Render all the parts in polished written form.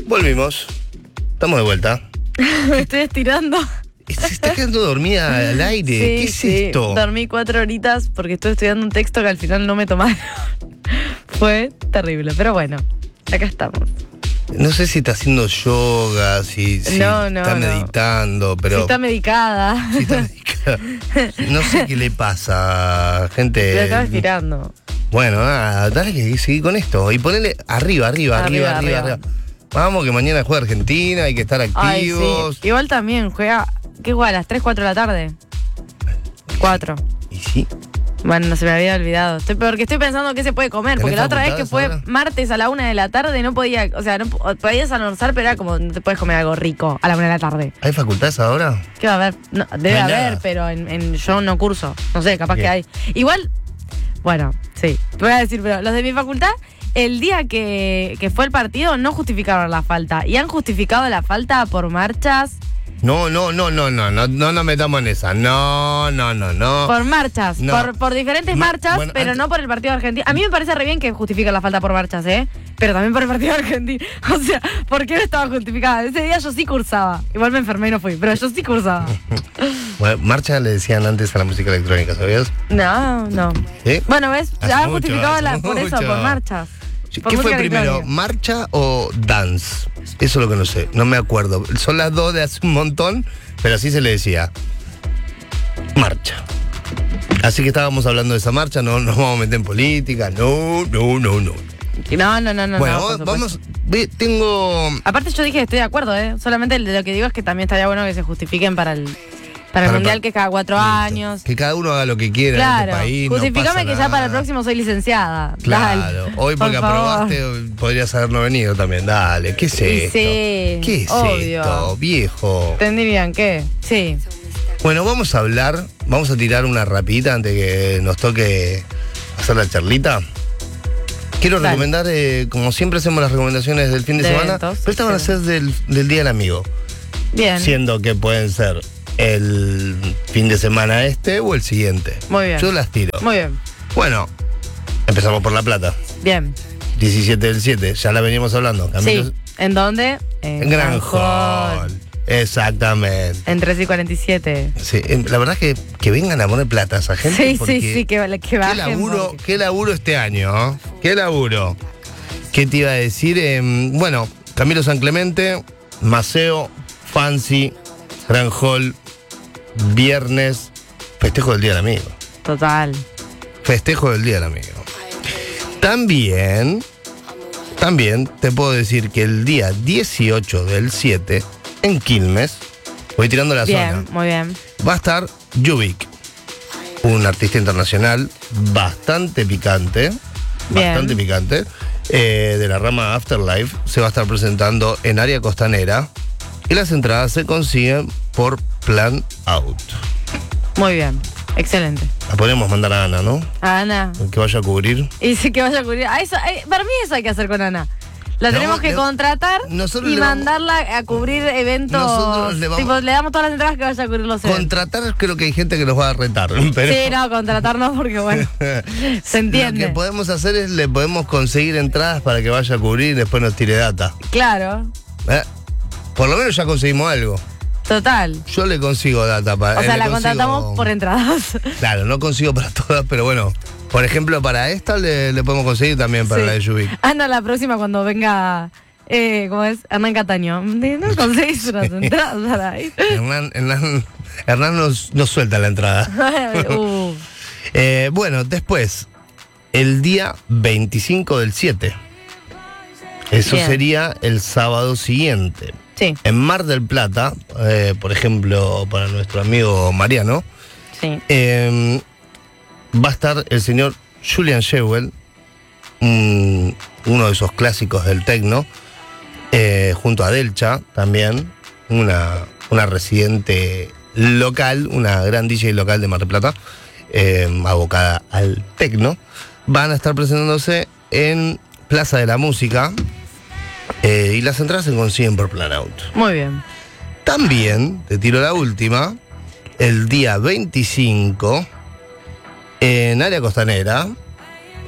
Volvimos. Estamos de vuelta. Me estoy estirando. Se está quedando dormida al aire. Sí, ¿Qué es esto? Dormí 4 horitas porque estuve estudiando un texto que al final no me tomaron. Fue terrible, pero bueno, acá estamos. No sé si está haciendo yoga, si No, está meditando, pero... Sí está medicada. Sí está medicada. No sé qué le pasa, gente. Me estaba estirando. Bueno, nada, dale que seguir con esto. Y ponele arriba. Vamos, que mañana juega Argentina, hay que estar activos. Ay, sí. Igual también juega, ¿qué juega? ¿A las 3, 4 de la tarde? 4. ¿Y sí? Bueno, no se me había olvidado. Porque estoy pensando qué se puede comer. Porque la otra vez que fue ahora? martes a la 1 de la tarde no podía, o sea, no podías almorzar, pero era como, no te puedes comer algo rico a la 1 de la tarde. ¿Hay facultades ahora? ¿Qué va a haber? No, debe No hay haber, nada. pero yo no curso. No sé, capaz que hay. Igual, bueno, sí, te voy a decir, pero los de mi facultad, el día que fue el partido no justificaron la falta. Y han justificado la falta por marchas. No metamos en esa. No. Por marchas, No. por diferentes marchas, bueno, pero no por el partido argentino. A mí me parece re bien que justifiquen la falta por marchas, pero también por el partido argentino. O sea, ¿por qué no estaba justificada? Ese día yo sí cursaba. Igual me enfermé y no fui, pero yo sí cursaba. Bueno, marcha le decían antes a la música electrónica, ¿sabías? No. ¿Sí? Bueno, ¿ves? Hace Han mucho, justificado hace por eso, mucho. por marchas. Por ¿Qué fue música primero, electrónica. marcha o dance? Eso es lo que no sé, no me acuerdo. Son las dos de hace un montón, pero así se le decía. Marcha. Así que estábamos hablando de esa marcha, no nos vamos a meter en política, no. No. Bueno, por supuesto. vamos, tengo... Aparte yo dije que estoy de acuerdo, Solamente lo que digo es que también estaría bueno que se justifiquen para el Mundial, que es cada 4 años. Que cada uno haga lo que quiera en este país. Justificame no pasa que ya nada. para el próximo soy licenciada. Claro, Dale, hoy porque por favor. aprobaste podrías habernos venido también. Dale, ¿qué es esto? Sí, ¿Qué es obvio. esto, viejo? ¿Tendrían qué? Sí. Bueno, vamos a tirar una rapidita antes que nos toque hacer la charlita. Quiero Dale. recomendar, como siempre hacemos las recomendaciones del fin de De semana, eventos, pero estas van a sí. ser del Día del Amigo. Bien. Siendo que pueden ser el fin de semana o el siguiente. Muy bien. Yo las tiro. Muy bien. Bueno, empezamos por La Plata. Bien. 17 del 7, ya la veníamos hablando. Sí. ¿En dónde? En Gran Hall. Exactamente. En 3 y 47. Sí, la verdad es que vengan a poner plata a esa gente. Sí, porque que bajen. qué laburo este año, ¿no? Qué laburo. ¿Qué te iba a decir? Bueno, Camilo San Clemente, Maceo, Fancy, Gran Hall, viernes, festejo del Día del Amigo. Total. Festejo del Día del Amigo. También te puedo decir que el día 18 del 7, en Quilmes, voy tirando la zona, Bien, muy bien. va a estar Yubik, un artista internacional bastante picante, Bien. de la rama Afterlife. Se va a estar presentando en área costanera y las entradas se consiguen por Plan Out. Muy bien. Excelente. La podemos mandar a Ana, ¿no? A Ana. Que vaya a cubrir. Y sí que vaya a cubrir. Para mí eso hay que hacer con Ana. La tenemos que contratar nosotros y le vamos- mandarla a cubrir eventos. Nosotros le vamos- Le damos todas las entradas que vaya a cubrir los eventos. Contratar, creo que hay gente que nos va a retar. Pero Sí, no, contratarnos porque bueno, se entiende. Lo que podemos hacer es le podemos conseguir entradas para que vaya a cubrir y después nos tire data. Claro, Por lo menos ya conseguimos algo. total. Yo le consigo data para. O sea, la contratamos por entradas. Claro, no consigo para todas, pero bueno. Por ejemplo, para esta le podemos conseguir también para Sí. la de Yubik. Ana, la próxima cuando venga, ¿cómo es? Hernán Cataño. No conseguís unas entradas para ahí. Hernán nos suelta la entrada. Bueno, después, el día 25 del 7. Eso Bien. sería el sábado siguiente. Sí, En Mar del Plata, por ejemplo, para nuestro amigo Mariano, sí. va a estar el señor Julian Jewell, uno de esos clásicos del techno, junto a Delcha también, una residente local, una gran DJ local de Mar del Plata, abocada al techno. Van a estar presentándose en Plaza de la Música y las entradas se consiguen por Plan Out. Muy bien. También, te tiro la última, el día 25, en área costanera,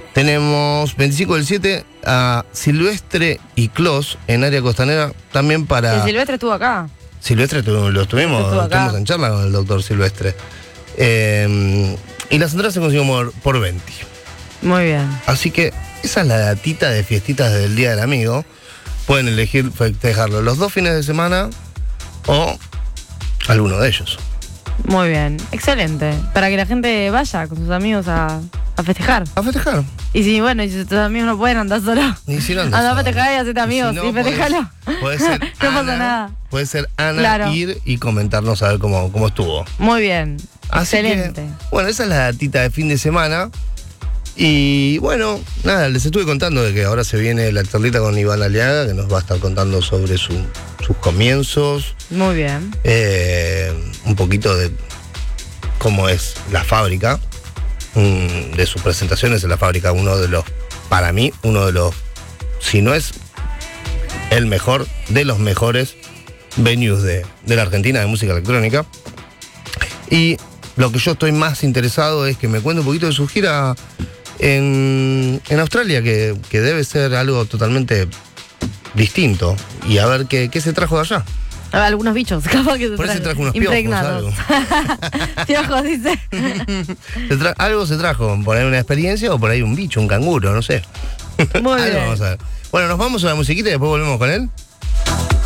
Tenemos 25 del 7 a Silvestre y Clos en área costanera, también para... El Silvestre estuvo acá. Silvestre lo estuvimos en charla con el doctor Silvestre. Y las entradas se consiguen por 20. Muy bien. Así que esa es la datita de fiestitas del Día del Amigo. Pueden elegir festejarlo los 2 fines de semana o alguno de ellos. Muy bien, excelente. Para que la gente vaya con sus amigos a festejar. A festejar. Y si, bueno, y si tus amigos no pueden andar solo. Ni si no anda a festejar y hacete amigos si no, y festejalo. Puede ser no pasa nada. Puede ser Ana, claro, ir y comentarnos a ver cómo estuvo. Muy bien. Así excelente. Que, bueno, esa es la datita de fin de semana. Y bueno, nada, les estuve contando de que ahora se viene la charlita con Iván Aliaga, que nos va a estar contando sobre sus comienzos. Muy bien. Un poquito de cómo es la fábrica, de sus presentaciones en la fábrica, para mí, uno de los, si no es el mejor, de los mejores venues de la Argentina de música electrónica. Y lo que yo estoy más interesado es que me cuente un poquito de su gira en Australia, que debe ser algo totalmente distinto. Y a ver qué se trajo de allá. Algunos bichos, capaz que se por eso trajo unos impregnados. Piojos, dice. Algo se trajo, por ahí una experiencia o por ahí un bicho, un canguro, no sé. Muy bien. Vamos a ver. Bueno, nos vamos a la musiquita y después volvemos con él.